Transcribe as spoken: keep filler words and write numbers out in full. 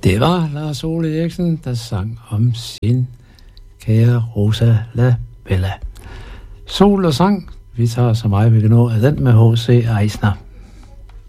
Det var Lars Ole Eriksen, der sang om sin kære Rosa La Bella. Sol og sang, vi tager så meget vi kan nå af den med H C Eisner.